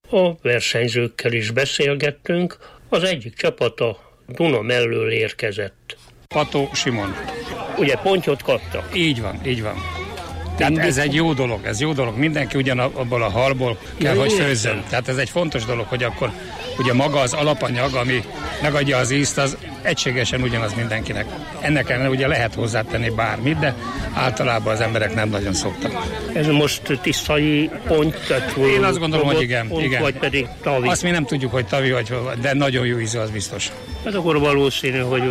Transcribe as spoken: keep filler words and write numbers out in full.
A versenyzőkkel is beszélgettünk, az egyik csapat a Duna mellől érkezett. Pató Simon. Ugye pontyot kaptak? Így van, így van. Tehát ez egy jó dolog, ez jó dolog. Mindenki ugyanabból a halból kell, ja, hogy főzzön. Tehát ez egy fontos dolog, hogy akkor ugye maga az alapanyag, ami megadja az ízt, az egységesen ugyanaz mindenkinek. Ennek ellen ugye lehet hozzátenni bármit, de általában az emberek nem nagyon szoktak. Ez most tisztai pont? Én azt gondolom, hogy igen. Pont, igen. Vagy pedig tavi? Azt mi nem tudjuk, hogy tavi vagy, de nagyon jó ízű, az biztos. Hát akkor valószínű, hogy